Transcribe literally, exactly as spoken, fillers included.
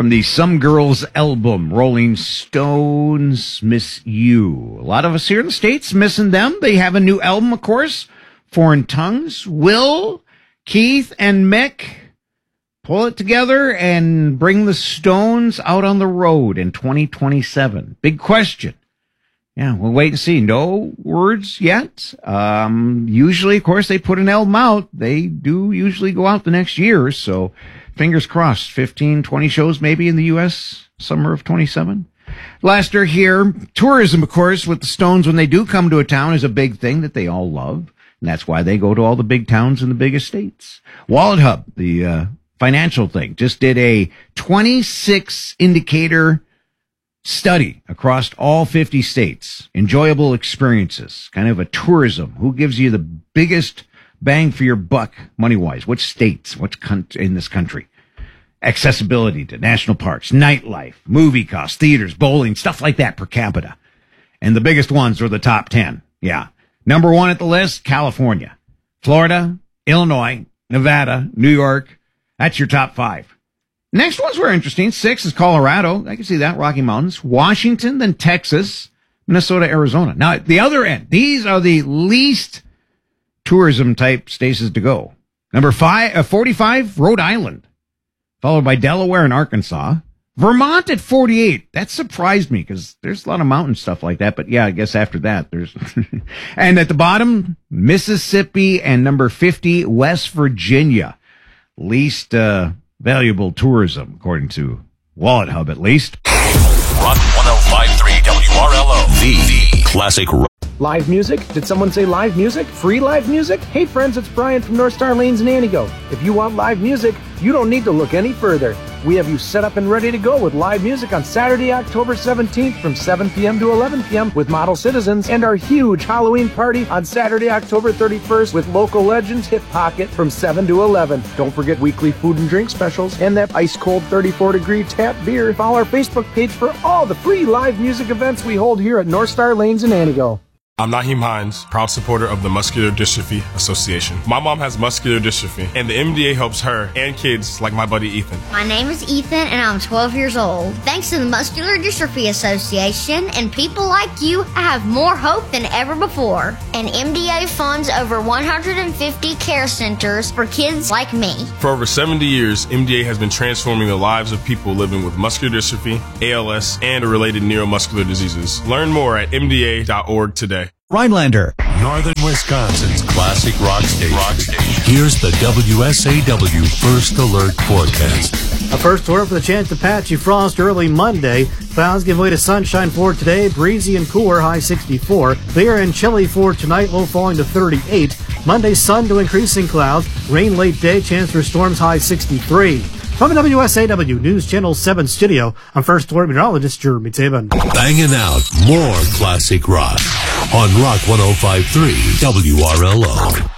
from the Some Girls album, Rolling Stones Miss You. A lot of us here in the States missing them. They have a new album, of course, Foreign Tongues. Will, Keith, and Mick pull it together and bring the Stones out on the road in twenty twenty-seven? Big question. Yeah, we'll wait and see. No words yet. Um, usually, of course, they put an album out. They do usually go out the next year, so fingers crossed. fifteen, twenty shows maybe in the U S summer of twenty-seven. Last year here, tourism, of course, with the Stones when they do come to a town is a big thing that they all love, and that's why they go to all the big towns in the biggest states. Wallet Hub, the uh, financial thing, just did a twenty-six indicator study across all fifty states. Enjoyable experiences, kind of a tourism. Who gives you the biggest bang for your buck money-wise? Which states? Which country in this country? Accessibility to national parks, nightlife, movie costs, theaters, bowling, stuff like that per capita. And the biggest ones are the top ten. Yeah. Number one at the list, California. Florida, Illinois, Nevada, New York. That's your top five. Next ones were interesting. Six is Colorado. I can see that. Rocky Mountains. Washington, then Texas, Minnesota, Arizona. Now, at the other end, these are the least tourism type states to go. Number five, uh, forty-five, Rhode Island, followed by Delaware and Arkansas. Vermont at forty-eight. That surprised me because there's a lot of mountain stuff like that. But yeah, I guess after that, there's, and at the bottom, Mississippi, and number fifty, West Virginia. Least, uh, valuable tourism, according to Wallet Hub, at least. Rock one oh five point three W R L O, the, the classic rock. Live music? Did someone say live music? Free live music? Hey friends, it's Brian from North Star Lanes in Antigo. If you want live music, you don't need to look any further. We have you set up and ready to go with live music on Saturday, October seventeenth from seven p.m. to eleven p.m. with Model Citizens, and our huge Halloween party on Saturday, October thirty-first with local legends Hip Pocket from seven to eleven. Don't forget weekly food and drink specials and that ice-cold thirty-four degree tap beer. Follow our Facebook page for all the free live music events we hold here at North Star Lanes in Antigo. I'm Naheem Hines, proud supporter of the Muscular Dystrophy Association. My mom has muscular dystrophy, and the M D A helps her and kids like my buddy Ethan. My name is Ethan, and I'm twelve years old. Thanks to the Muscular Dystrophy Association and people like you, I have more hope than ever before. And M D A funds over one hundred fifty care centers for kids like me. For over seventy years, M D A has been transforming the lives of people living with muscular dystrophy, A L S, and related neuromuscular diseases. Learn more at M D A dot org today. Rhinelander, Northern Wisconsin's classic rock station. Rock station. Here's the W S A W First Alert forecast. A first alert for the chance of patchy frost early Monday. Clouds give way to sunshine for today. Breezy and cooler, high sixty-four. Clear and chilly for tonight, low falling to thirty-eight. Monday, sun to increasing clouds. Rain late day, chance for storms, high sixty-three. From the W S A W News Channel seven studio, I'm First Alert Meteorologist Jeremy Taban. Banging out more classic rock on Rock one oh five point three W R L O.